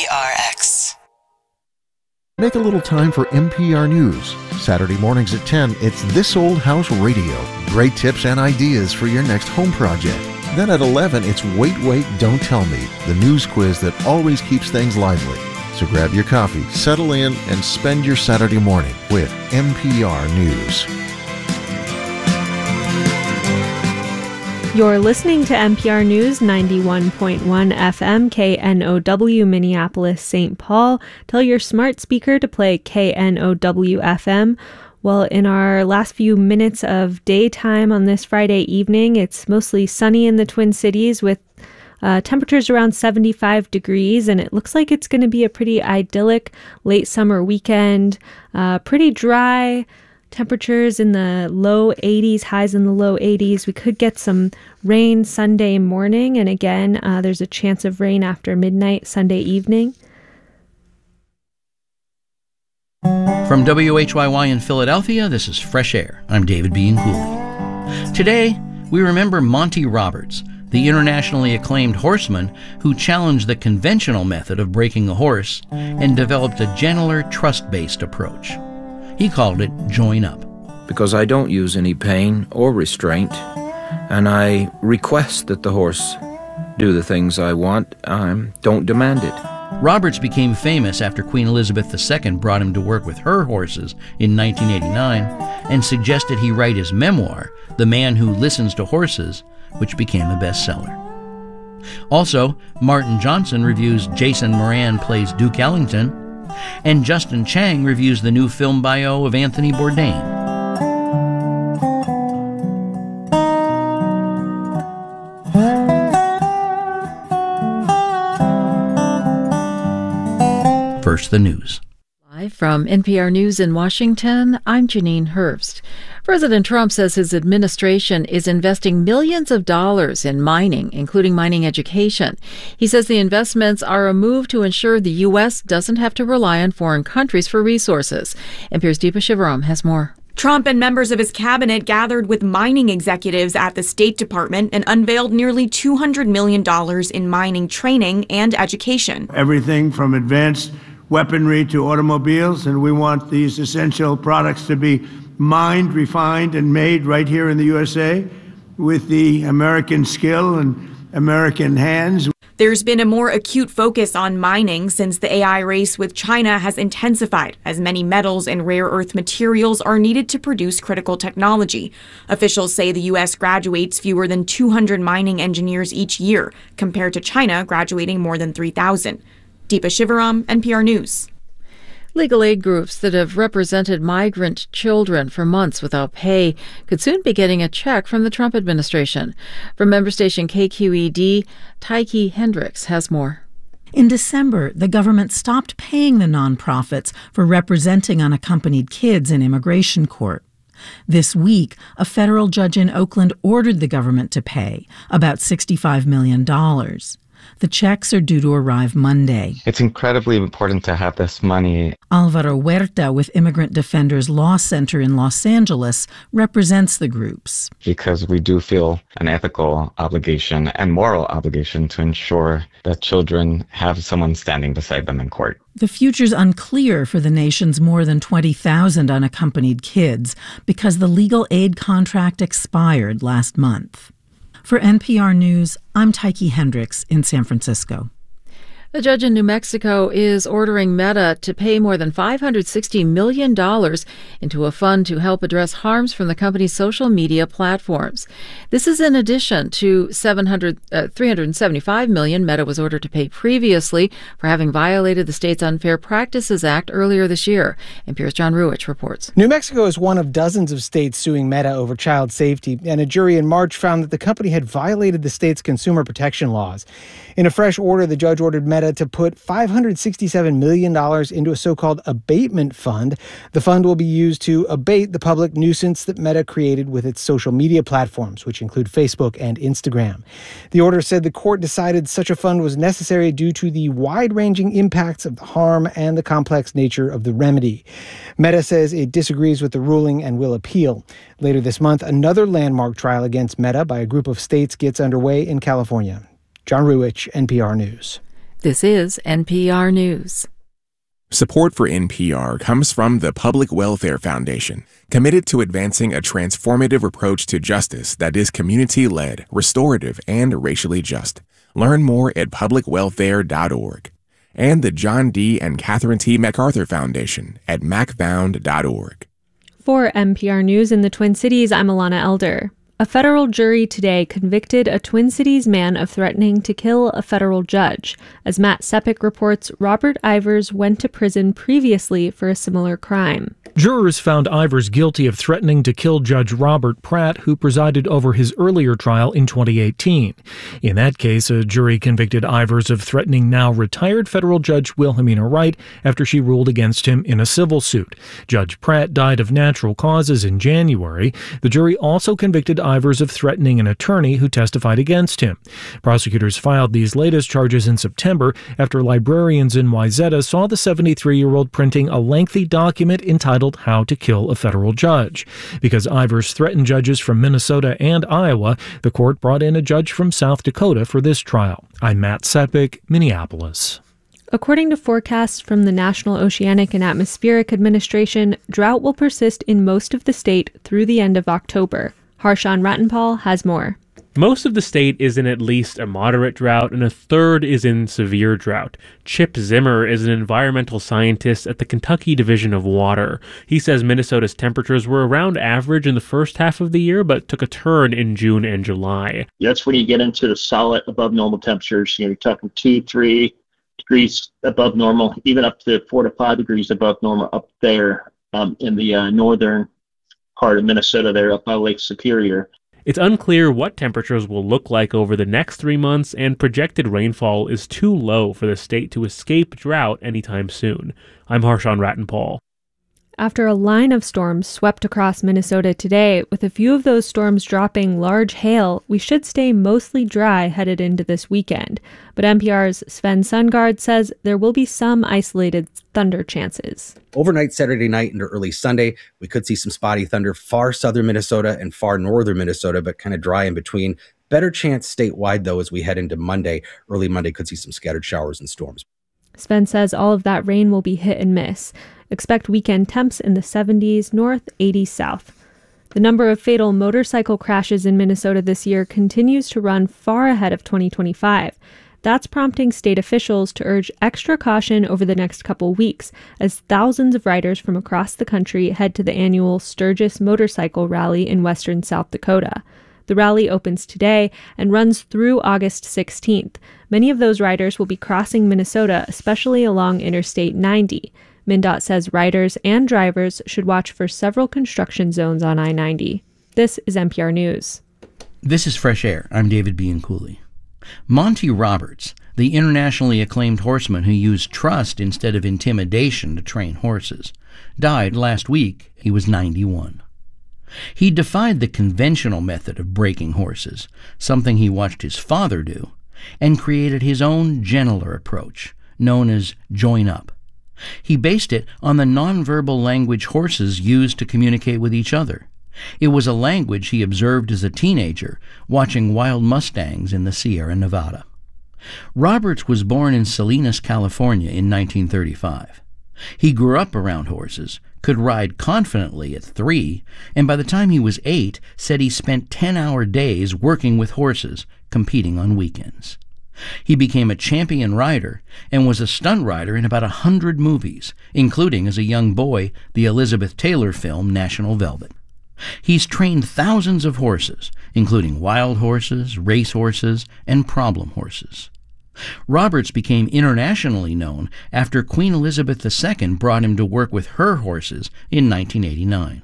KPRX. Make a little time for NPR News. Saturday mornings at 10, it's This Old House Radio. Great tips and ideas for your next home project. Then at 11, it's Wait, Wait, Don't Tell Me, the news quiz that always keeps things lively. So grab your coffee, settle in, and spend your Saturday morning with NPR News. You're listening to NPR News 91.1 FM KNOW Minneapolis, St. Paul. Tell your smart speaker to play KNOW FM. Well, in our last few minutes of daytime on this Friday evening, it's mostly sunny in the Twin Cities with temperatures around 75 degrees, and it looks like it's going to be a pretty idyllic late summer weekend. Pretty dry. Temperatures in the low 80s, highs in the low 80s. We could get some rain Sunday morning, and again, there's a chance of rain after midnight Sunday evening. From WHYY in Philadelphia, this is Fresh Air. I'm David Bean Cooley. Today, we remember Monty Roberts, the internationally acclaimed horseman who challenged the conventional method of breaking a horse and developed a gentler, trust-based approach. He called it Join Up. Because I don't use any pain or restraint, and I request that the horse do the things I want, I don't demand it. Roberts became famous after Queen Elizabeth II brought him to work with her horses in 1989 and suggested he write his memoir, The Man Who Listens to Horses, which became a bestseller. Also, Martin Johnson reviews Jason Moran Plays Duke Ellington, and Justin Chang reviews the new film bio of Anthony Bourdain. First, the news. Live from NPR News in Washington, I'm Janine Herbst. President Trump says his administration is investing millions of dollars in mining, including mining education. He says the investments are a move to ensure the U.S. doesn't have to rely on foreign countries for resources. NPR's Deepa Shivaram has more. Trump and members of his cabinet gathered with mining executives at the State Department and unveiled nearly $200 million in mining training and education. Everything from advanced weaponry to automobiles, and we want these essential products to be mined, refined, and made right here in the USA with the American skill and American hands. There's been a more acute focus on mining since the AI race with China has intensified, as many metals and rare earth materials are needed to produce critical technology. Officials say the U.S. graduates fewer than 200 mining engineers each year, compared to China graduating more than 3,000. Deepa Shivaram, NPR News. Legal aid groups that have represented migrant children for months without pay could soon be getting a check from the Trump administration. From member station KQED, Tyke Hendricks has more. In December, the government stopped paying the nonprofits for representing unaccompanied kids in immigration court. This week, a federal judge in Oakland ordered the government to pay about $65 million. The checks are due to arrive Monday. It's incredibly important to have this money. Alvaro Huerta with Immigrant Defenders Law Center in Los Angeles represents the groups. Because we do feel an ethical obligation and moral obligation to ensure that children have someone standing beside them in court. The future's unclear for the nation's more than 20,000 unaccompanied kids because the legal aid contract expired last month. For NPR News, I'm Tyke Hendricks in San Francisco. A judge in New Mexico is ordering Meta to pay more than $560 million into a fund to help address harms from the company's social media platforms. This is in addition to $375 million Meta was ordered to pay previously for having violated the state's Unfair Practices Act earlier this year. NPR's John Ruwitch reports. New Mexico is one of dozens of states suing Meta over child safety, and a jury in March found that the company had violated the state's consumer protection laws. In a fresh order, the judge ordered Meta to put $567 million into a so-called abatement fund. The fund will be used to abate the public nuisance that Meta created with its social media platforms, which include Facebook and Instagram. The order said the court decided such a fund was necessary due to the wide-ranging impacts of the harm and the complex nature of the remedy. Meta says it disagrees with the ruling and will appeal. Later this month, another landmark trial against Meta by a group of states gets underway in California. John Ruwitch, NPR News. This is NPR News. Support for NPR comes from the Public Welfare Foundation, committed to advancing a transformative approach to justice that is community-led, restorative, and racially just. Learn more at publicwelfare.org. And the John D. and Catherine T. MacArthur Foundation at macfound.org. For NPR News in the Twin Cities, I'm Alana Elder. A federal jury today convicted a Twin Cities man of threatening to kill a federal judge. As Matt Sepik reports, Robert Ivers went to prison previously for a similar crime. Jurors found Ivers guilty of threatening to kill Judge Robert Pratt, who presided over his earlier trial in 2018. In that case, a jury convicted Ivers of threatening now retired federal Judge Wilhelmina Wright after she ruled against him in a civil suit. Judge Pratt died of natural causes in January. The jury also convicted Ivers of threatening an attorney who testified against him. Prosecutors filed these latest charges in September after librarians in Wayzata saw the 73-year-old printing a lengthy document entitled How to Kill a Federal Judge. Because Ivers threatened judges from Minnesota and Iowa, the court brought in a judge from South Dakota for this trial. I'm Matt Sepik, Minneapolis. According to forecasts from the National Oceanic and Atmospheric Administration, drought will persist in most of the state through the end of October. Harshan Rattenpal has more. Most of the state is in at least a moderate drought, and a third is in severe drought. Chip Zimmer is an environmental scientist at the Kentucky Division of Water. He says Minnesota's temperatures were around average in the first half of the year, but took a turn in June and July. That's when you get into the solid above normal temperatures. You're talking 2-3 degrees above normal, even up to 4 to 5 degrees above normal up there in the northern part of Minnesota there up by Lake Superior. It's unclear what temperatures will look like over the next 3 months, and projected rainfall is too low for the state to escape drought anytime soon. I'm Harshan Rattenpal. After a line of storms swept across Minnesota today, with a few of those storms dropping large hail, we should stay mostly dry headed into this weekend. But NPR's Sven Sundgaard says there will be some isolated thunder chances. Overnight Saturday night into early Sunday, we could see some spotty thunder far southern Minnesota and far northern Minnesota, but kind of dry in between. Better chance statewide, though, as we head into Monday. Early Monday could see some scattered showers and storms. Sven says all of that rain will be hit and miss. Expect weekend temps in the 70s north, 80s south. The number of fatal motorcycle crashes in Minnesota this year continues to run far ahead of 2025. That's prompting state officials to urge extra caution over the next couple weeks as thousands of riders from across the country head to the annual Sturgis Motorcycle Rally in western South Dakota. The rally opens today and runs through August 16th. Many of those riders will be crossing Minnesota, especially along Interstate 90. MnDOT says riders and drivers should watch for several construction zones on I-90. This is NPR News. This is Fresh Air. I'm David Bianculli. Monty Roberts, the internationally acclaimed horseman who used trust instead of intimidation to train horses, died last week. He was 91. He defied the conventional method of breaking horses, something he watched his father do, and created his own gentler approach, known as join up. He based it on the nonverbal language horses used to communicate with each other. It was a language he observed as a teenager, watching wild mustangs in the Sierra Nevada. Roberts was born in Salinas, California in 1935. He grew up around horses, could ride confidently at 3, and by the time he was 8, said he spent 10-hour days working with horses, competing on weekends. He became a champion rider and was a stunt rider in about 100 movies, including as a young boy the Elizabeth Taylor film National Velvet. He's trained thousands of horses, including wild horses, race horses, and problem horses. Roberts became internationally known after Queen Elizabeth II brought him to work with her horses in 1989.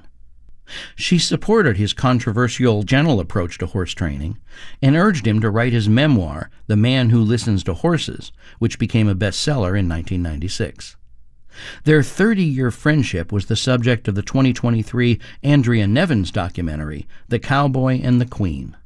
She supported his controversial, gentle approach to horse training and urged him to write his memoir, The Man Who Listens to Horses, which became a bestseller in 1996. Their 30-year friendship was the subject of the 2023 Andrea Nevins documentary, The Cowboy and the Queen.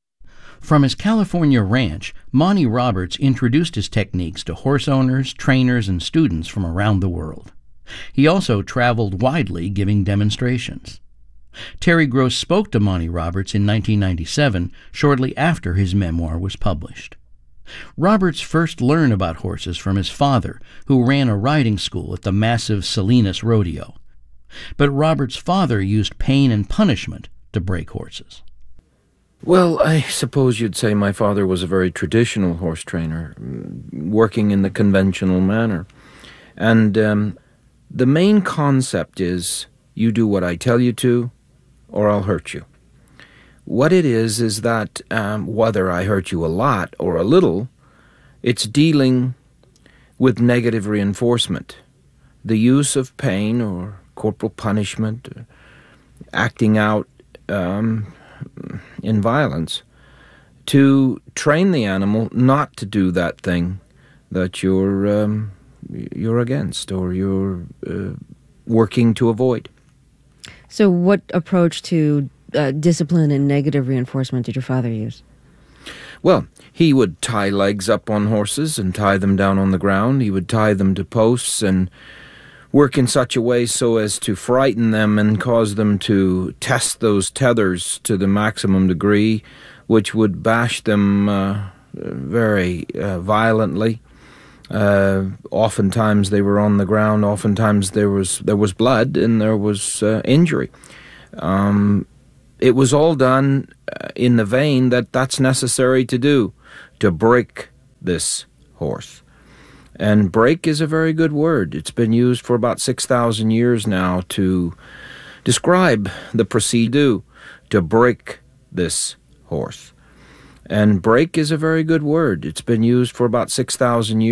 From his California ranch, Monty Roberts introduced his techniques to horse owners, trainers, and students from around the world. He also traveled widely giving demonstrations. Terry Gross spoke to Monty Roberts in 1997, shortly after his memoir was published. Roberts first learned about horses from his father, who ran a riding school at the massive Salinas Rodeo. But Roberts' father used pain and punishment to break horses. Well, I suppose you'd say my father was a very traditional horse trainer, working in the conventional manner. And the main concept is, you do what I tell you to, or I'll hurt you. What it is that whether I hurt you a lot or a little, it's dealing with negative reinforcement. The use of pain or corporal punishment, acting out in violence, to train the animal not to do that thing that you're against or you're working to avoid. So what approach to discipline and negative reinforcement did your father use? Well, he would tie legs up on horses and tie them down on the ground. He would tie them to posts and work in such a way so as to frighten them and cause them to test those tethers to the maximum degree, which would bash them very violently. Oftentimes they were on the ground. Oftentimes there was blood and there was injury. It was all done in the vein that's necessary to do to break this horse. And break is a very good word. It's been used for about 6,000 years now to describe the procedure to break this horse. And break is a very good word. It's been used for about 6,000 years.